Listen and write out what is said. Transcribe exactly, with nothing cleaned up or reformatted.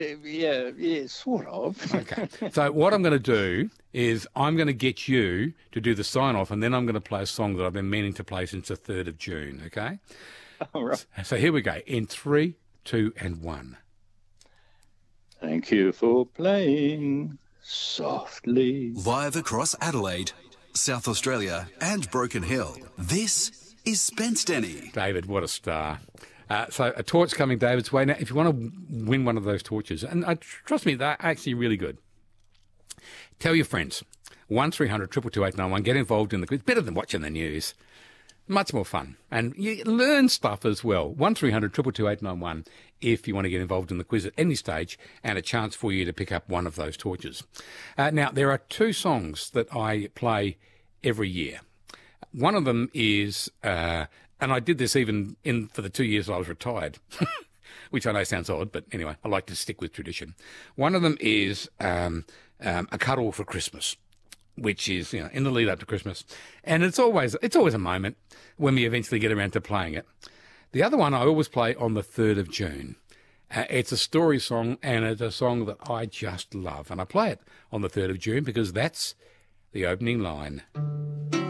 Yeah, yeah, sort of. Okay. So what I'm going to do is I'm going to get you to do the sign-off, and then I'm going to play a song that I've been meaning to play since the third of June, okay? All right. So here we go. In three, two, and one. Thank you for playing softly. Live across Adelaide, South Australia and Broken Hill, this is Spence Denny. David, what a star. Uh, so a torch coming David's way. Now, if you want to win one of those torches, and uh, trust me, they're actually really good, tell your friends. one three hundred two two two eight nine one. Get involved in the quiz. Better than watching the news. Much more fun. And you learn stuff as well. one three hundred two two two eight nine one if you want to get involved in the quiz at any stage, and a chance for you to pick up one of those torches. Uh, now, there are two songs that I play every year. One of them is... Uh, And I did this even in for the two years I was retired, which I know sounds odd, but anyway, I like to stick with tradition. One of them is um, um, A Cuddle for Christmas, which is, you know, in the lead up to Christmas. And it's always it's always a moment when we eventually get around to playing it. The other one I always play on the third of June. Uh, it's a story song, and it's a song that I just love. And I play it on the third of June because that's the opening line.